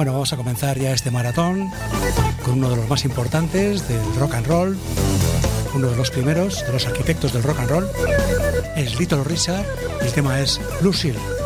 Bueno, vamos a comenzar ya este maratón con uno de los más importantes del rock and roll, uno de los primeros, de los arquitectos del rock and roll, es Little Richard, el tema es Blue Seal.